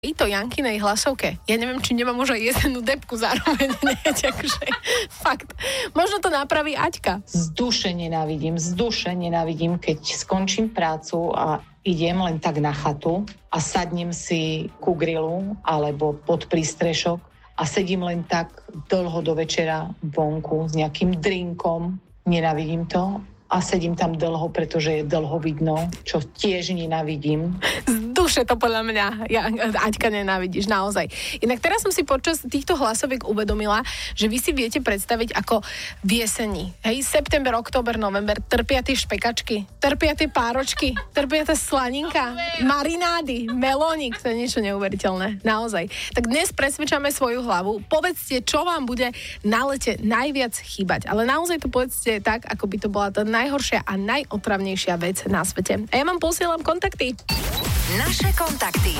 I to Jankinej hlasovke. Ja neviem, či nemám už aj jesennú depku zároveň. Takže fakt. Možno to napraví Aťka. Z duše nenávidím, keď skončím prácu a idem len tak na chatu a sadnem si ku grilu alebo pod prístrešok a sedím len tak dlho do večera vonku s nejakým drinkom. Nenávidím to. A sedím tam dlho, pretože je dlho vidno, čo tiež nenávidím. Z duše to podľa mňa, Aťka, nenávidíš, naozaj. Inak teraz som si počas týchto hlasoviek uvedomila, že vy si viete predstaviť, ako v jeseni. Hej, september, október, november, trpia tie špekačky, trpia tie páročky, trpia tá slaninka, marinády, melónik, to je niečo neuveriteľné, naozaj. Tak dnes presvedčame svoju hlavu, povedzte, čo vám bude na lete najviac chýbať. Ale naozaj to povedzte tak, ako by to bola tá najhoršia a najotravnejšia vec na svete. A ja vám posielam kontakty. Naše kontakty.